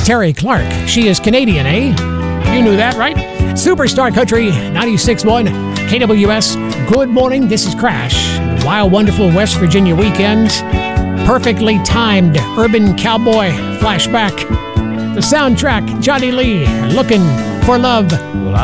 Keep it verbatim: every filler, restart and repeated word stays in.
Terry Clark. She is Canadian, eh? You knew that, right? Superstar Country, ninety-six point one K W S. Good morning, this is Crash. Wild, wonderful West Virginia weekend. Perfectly timed urban cowboy flashback. The soundtrack, Johnny Lee, Looking for Love.